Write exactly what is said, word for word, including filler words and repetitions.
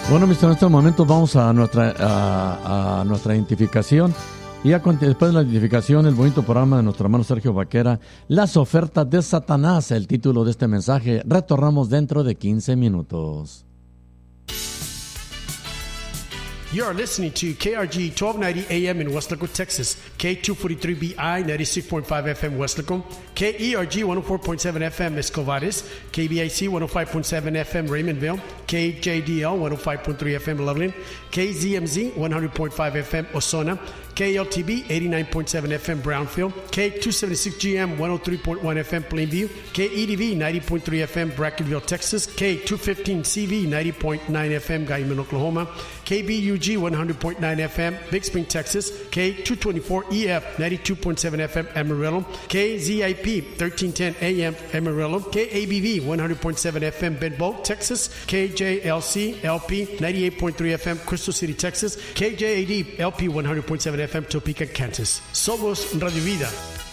Bueno, mis en estos momentos vamos a nuestra, a, a nuestra identificación. Y a, después de la identificación, el bonito programa de nuestro hermano Sergio Vaquera, Las ofertas de Satanás, el título de este mensaje. Retornamos dentro de quince minutos. You are listening to K R G twelve ninety A M in Weslaco, Texas, K two forty-three B I ninety-six point five F M Weslaco, K E R G one oh four point seven F M Escovadis, K B I C one oh five point seven F M Raymondville, K J D L one oh five point three F M Loveland, K Z M Z one hundred point five F M Osona, K L T B eighty-nine point seven F M Brownfield, K two seventy-six G M one oh three point one F M Plainview, K E D V ninety point three F M Brackenville, Texas, K two fifteen C V ninety point nine F M Guyman, Oklahoma, K B U G one hundred point nine F M Big Spring, Texas, K two twenty-four E F ninety-two point seven F M Amarillo, K Z I P thirteen ten A M Amarillo, K A B V one hundred point seven F M Benbow, Texas, K J L C L P ninety-eight point three F M Crystal City, Texas, K J A D L P one hundred point seven F M Topeka, Kansas. Somos Radio Vida.